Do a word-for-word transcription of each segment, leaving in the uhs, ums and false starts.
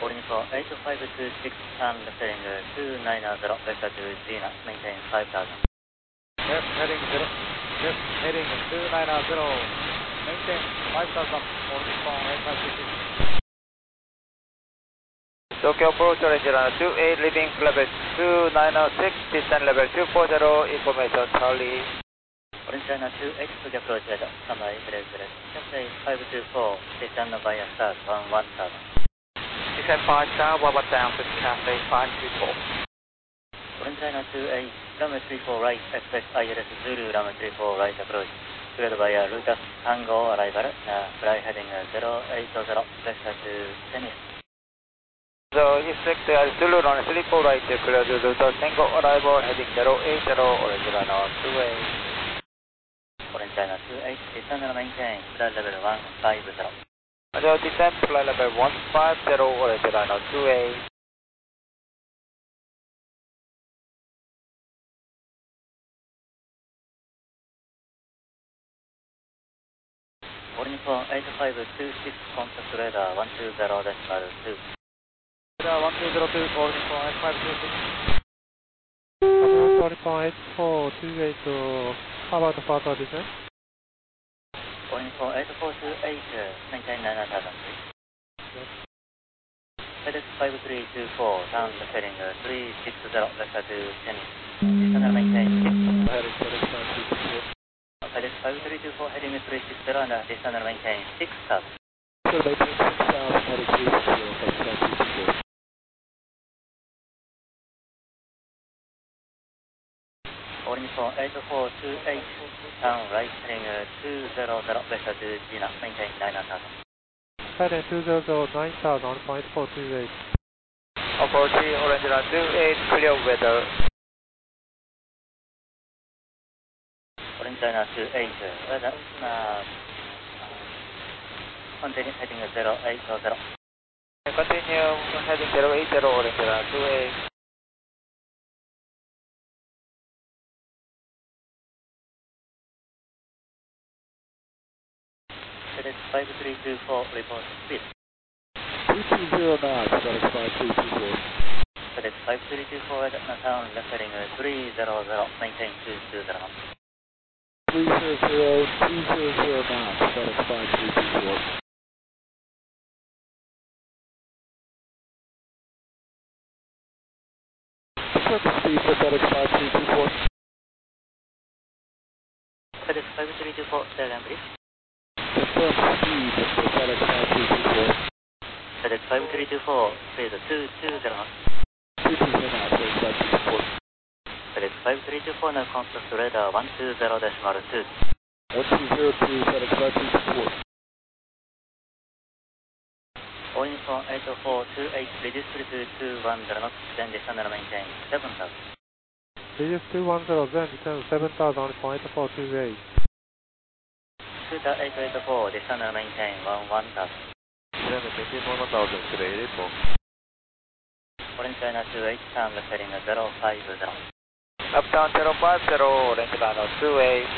Boarding for eight five two six, turn left heading two nine zero, vector to Gina, maintain five thousand. Left heading zero, left heading two nine zero, maintain five thousand, boarding for eight five two six. Tokyo approach orange runner two eight, leaving level two nine six, descent level two four zero, information Charlie. Orange runner two eight, Tokyo approach at standby, brake brake, Cathay five two four, descend via start one one thousand. Descent five star, one one down to Cathay five two four. Orange runner two eight, runway three four right, expect I L S Zulu, runway three four right approach. Cleared via Lucas Tango arrival, uh, fly heading zero eight zero, vector to Tennis. So expect uh, Zulu on three four right, clear to Lucas Tango arrival, heading zero eight zero, orange runner two eight. Orange runner two eight, descend and maintain, flight level one five zero. So descent flight level one five zero, orange runner two eight. Boarding for eight five two six, contact radar one two zero decimal two. Radar one two zero two, boarding for eight five two six. Boarding for eight four two eight, uh, how about the further descent? Boarding for eight four two eight, maintain nine thousand. Yes. FedEx five three two four, turn left heading three six zero, vector to Tennis. Descend and maintain six. Heading FedEx five three two four. FedEx five three two four, heading three six zero, and descend and maintain six thousand. So maintain six thousand, heading three six zero, FedEx five three two four. Boarding for eight four two eight, turn right heading two zero zero, vector to Gina, maintain nine thousand. Heading two zero zero nine thousand, point four two eight. Approach orange runner two eight, clear weather. Orange runner two eight, weather, uh, continue heading zero eight zero. Continue heading zero eight zero, orange runner two eight. FedEx five three two four, report speed. two two zero nine, FedEx five three two four. FedEx five three two four, weather, turn left heading three zero zero, maintain two two zero. three zero zero, two zero zero nine, FedEx five three two four. What's the speed for FedEx five three two four? FedEx five three two four, say again please. Confirm speed for FedEx five three two four. FedEx five three two four, speed two two zero. two two zero nine, FedEx five three two four. FedEx five three two four, now contact radar one two zero decimal two. one two zero two, FedEx five three two four. Boarding for eight four two eight, reduce to two one zero knots, then descend and maintain seven thousand. Reduce two one zero, then descend seven thousand, point four two eight. Scooter eight eight four, descend and maintain one one thousand. Then maintain one thousand, today eight four. Orange China two eight, turn left heading zero five zero. Uptown zero five zero, orange runner two eight.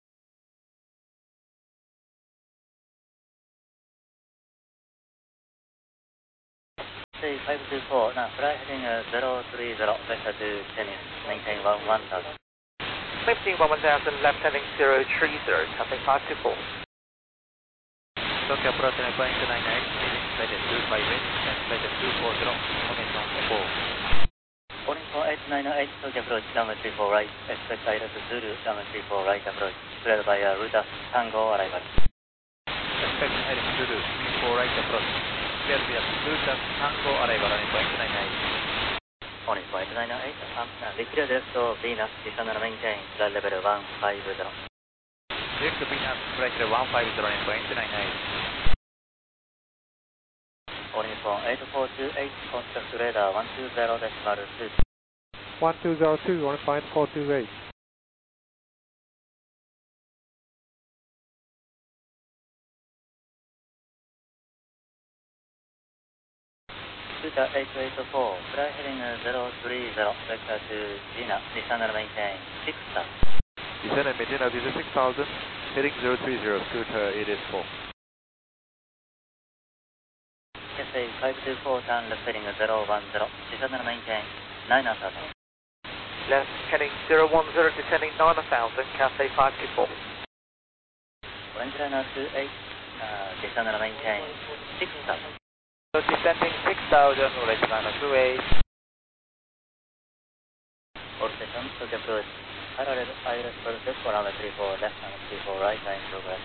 Say five two four, now fly heading zero three zero, vector to Tennis, maintain one one thousand. Lifting one one thousand, left heading zero three zero, Cathay five two four. Tokyo approach nine point two nine eight, leading flight two five eight, and flight two four zero, information four. Boarding for eight nine eight, Tokyo approach, runway three four right, expect I L S Zulu, runway three four right approach, cleared by Lucas Tango arrival. Expect heading Zulu, three four right approach. Clear via Lucas Tango arrival nine point two nine eight. Boarding for eight nine eight, um, we clear direct to Venus, descend and maintain flight level one five zero. Direct to Venus, flight level one five zero, nine point two nine eight. Boarding for eight four two eight, contact radar one two zero decimal two. one two zero two, one point four two eight. Scooter eight eight four, fly heading zero three zero, vector to Gina, descend and maintain six thousand. Descend and maintain altitude six thousand, heading zero three zero, Scooter eight eight four. Cathay five two four, turn left heading zero one zero, descend and maintain nine thousand. Left heading zero one zero, descending nine thousand, Cathay five two four. Windrainer two eight, uh, descend and maintain six thousand. So descending six thousand, Windrainer two eight. All stations to approach. Parallel I L S process for runway three four left and three four right are in progress.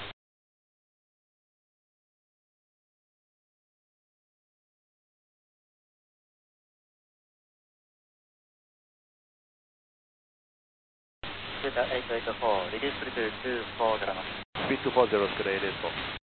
Scooter eight eight four, reduce to two four zero knots. Speed two four zero, Scooter eight eight four.